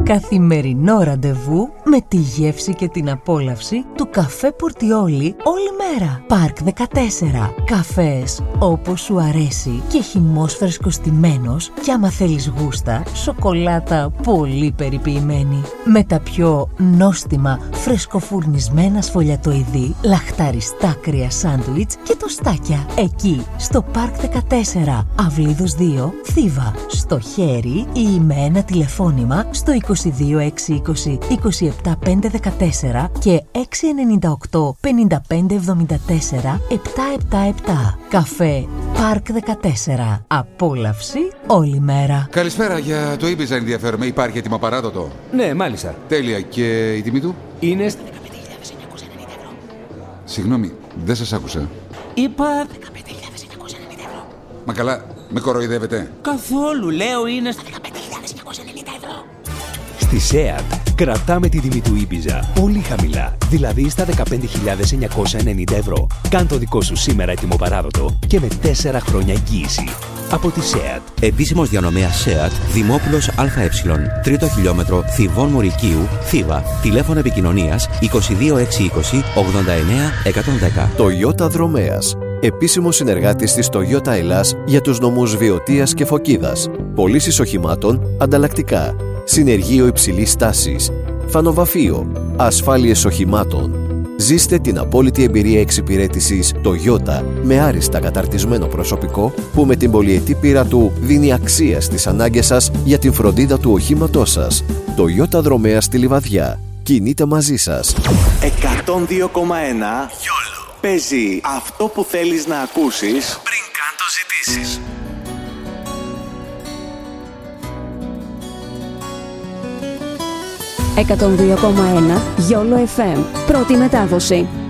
Καθημερινό ραντεβού με τη γεύση και την απόλαυση του καφέ Πορτιόλι όλη μέρα. Πάρκ 14. Καφές όπως σου αρέσει και χυμός φρεσκοστημένος και άμα θέλεις γούστα, σοκολάτα πολύ περιποιημένη. Με τα πιο νόστιμα φρεσκοφουρνισμένα σφολιατοειδή, λαχταριστά κρύα σάντουιτς και τοστάκια. Εκεί, στο Πάρκ 14, Αυλίδος 2, Θήβα. Στο χέρι ή με ένα τηλεφώνημα στο 22620 27514 και 698 5574 777. Καφέ Πάρκ 14. Απόλαυση όλη μέρα. Καλησπέρα, για το Ibiza ενδιαφέρομαι. Υπάρχει έτοιμο παράδοτο? Ναι, μάλιστα. Τέλεια. Και η τιμή του? Είναι 15.990 ευρώ. Συγγνώμη, δεν σας άκουσα. Είπα 15.990 ευρώ. Μα καλά, με κοροϊδεύετε? καθόλου, λέω είναι 15.990 ευρώ. Στη ΣΕΑΤ κρατάμε τη τιμή του Ήπιζα πολύ χαμηλά, δηλαδή στα 15.990 ευρώ. Κάν το δικό σου σήμερα έτοιμο παράδοτο και με 4 χρόνια εγγύηση. Από τη ΣΕΑΤ. Επίσημος διανομέας ΣΕΑΤ, Δημόπουλος ΑΕ, 3ο χιλιόμετρο, Θηβών Μουρικίου, Θήβα. Τηλέφωνο επικοινωνίας 22620 89 110. Toyota Δρομέας. Επίσημος συνεργάτης της Toyota Ελλάς για τους νομούς Βιωτίας και Φωκίδας. Πωλήσεις οχημάτων, ανταλλακτικά. Συνεργείο υψηλής τάσης. Φανοβαφείο. Ασφάλειες οχημάτων. Ζήστε την απόλυτη εμπειρία εξυπηρέτησης Toyota με άριστα καταρτισμένο προσωπικό που με την πολυετή πείρα του δίνει αξία στις ανάγκες σας για την φροντίδα του οχήματός σας. Toyota Δρομέα στη Λιβαδιά. Κινείται μαζί σας. 102,1 παίζει αυτό που θέλεις να ακούσεις πριν καν το ζητήσεις. «102,1 YOLO FM». Πρώτη μετάδοση.